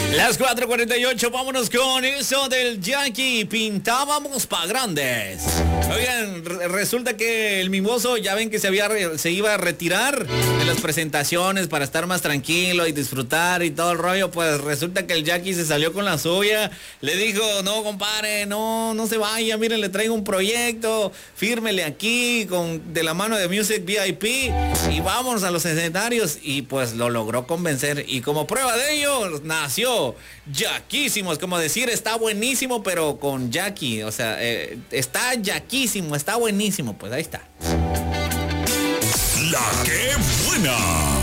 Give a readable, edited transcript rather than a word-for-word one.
Las 4:48, vámonos con eso del Jackie. Pintábamos pa' grandes. Oigan, resulta que el mimoso, ya ven que se iba a retirar de las presentaciones para estar más tranquilo y disfrutar y todo el rollo. Pues resulta que el Jackie se salió con la suya. Le dijo, no, compadre, no se vaya. Miren, le traigo un proyecto. Fírmele aquí de la mano de Music VIP y vámonos a los escenarios. Y pues lo logró convencer. Y como prueba de ello, nació Jackísimos. Como decir, está buenísimo, pero con Jackie. O sea, está Jackísimo, está buenísimo. Pues ahí está. La que buena.